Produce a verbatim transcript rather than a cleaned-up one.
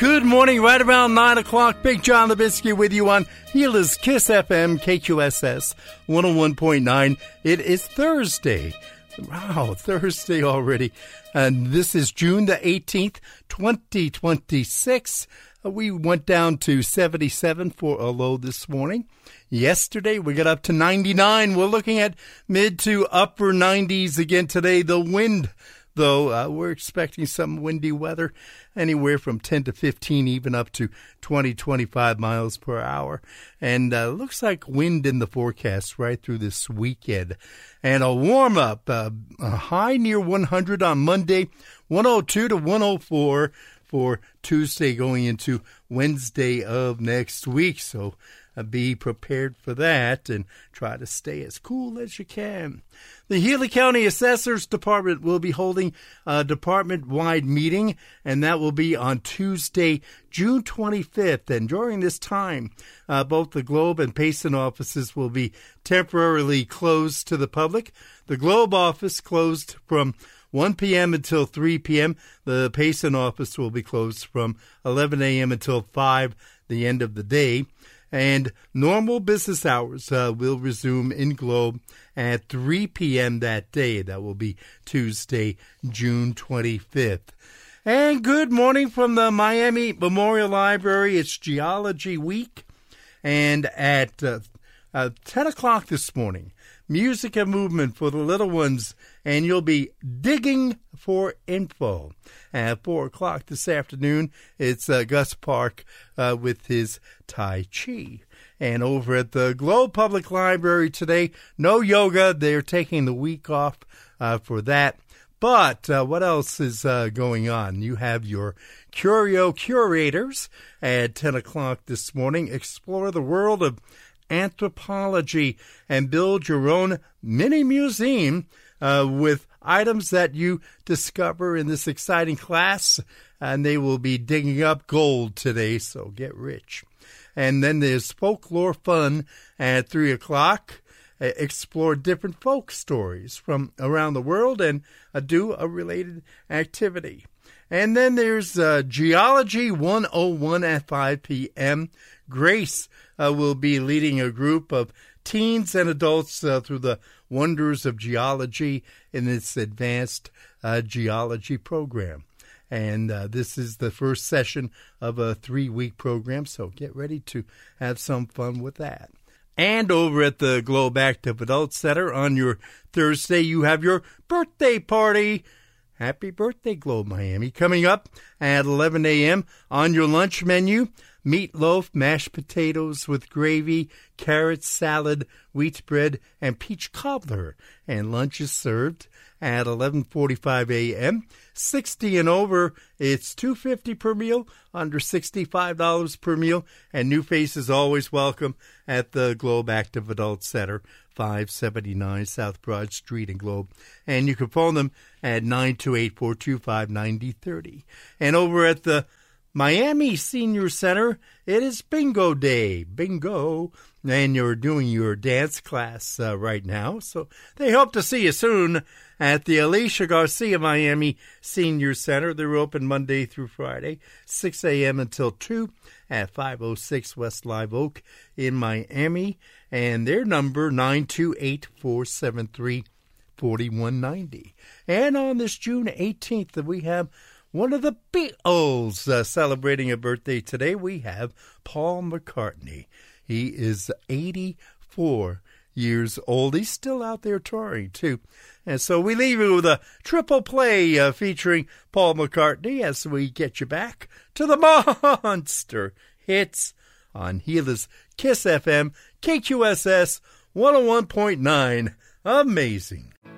Good morning, right around nine o'clock. Big John Labisky with you on Gila's Kiss F M, K Q S S one oh one point nine. It is Thursday. Wow, Thursday already. And this is June the eighteenth, twenty twenty-six. Uh, we went down to seventy-seven for a low this morning. Yesterday, we got up to ninety-nine. We're looking at mid to upper nineties again today. The wind, though, uh, we're expecting some windy weather, anywhere from ten to fifteen, even up to twenty, twenty-five miles per hour. And uh, looks like wind in the forecast right through this weekend. And a warm-up, uh, a high near one hundred on Monday, one oh two to one oh four for Tuesday going into Wednesday of next week. So uh, be prepared for that and try to stay as cool as you can. The Healy County Assessor's Department will be holding a department-wide meeting, and that will be on Tuesday, June twenty-fifth. And during this time, uh, both the Globe and Payson offices will be temporarily closed to the public. The Globe office closed from one p.m. until three p.m. The Payson office will be closed from eleven a.m. until five, the end of the day. And normal business hours uh, will resume in Globe at three p.m. that day. That will be Tuesday, June twenty-fifth. And good morning from the Miami Memorial Library. It's Geology Week. And at uh, uh, ten o'clock this morning, music and movement for the little ones, and you'll be digging for info. At four o'clock this afternoon, it's uh, Gus Park uh, with his Tai Chi. And over at the Globe Public Library today, no yoga. They're taking the week off uh, for that. But uh, what else is uh, going on? You have your Curio Curators at ten o'clock this morning. Explore the world of anthropology and build your own mini museum uh, with items that you discover in this exciting class. And they will be digging up gold today, so get rich. And then there's folklore fun at three o'clock. Explore different folk stories from around the world and uh, do a related activity. And then there's uh, Geology one oh one at five p.m. Grace uh, will be leading a group of teens and adults uh, through the wonders of geology in its advanced uh, geology program. And uh, this is the first session of a three-week program, so get ready to have some fun with that. And over at the Globe Active Adult Center on your Thursday, you have your birthday party. Happy birthday, Globe Miami. Coming up at eleven a.m. on your lunch menu, meatloaf, mashed potatoes with gravy, carrot salad, wheat bread, and peach cobbler. And lunch is served at eleven forty-five a.m. sixty and over, it's two dollars and fifty cents per meal, under sixty-five dollars per meal, and new faces always welcome at the Globe Active Adult Center, five seventy-nine South Broad Street in Globe. And you can phone them at nine two eight, four two five, nine oh three oh. And over at the Miami Senior Center, it is Bingo Day. Bingo. And you're doing your dance class uh, right now. So they hope to see you soon at the Alicia Garcia Miami Senior Center. They're open Monday through Friday, six a.m. until two at five oh six West Live Oak in Miami. And their number, nine two eight, four seven three, four one nine oh. And on this June eighteenth, we have one of the Beatles uh, celebrating a birthday today. We have Paul McCartney. He is eighty-four years old. He's still out there touring, too. And so we leave you with a triple play uh, featuring Paul McCartney as we get you back to the monster hits on Gila's Kiss F M, K Q S S one oh one point nine. Amazing.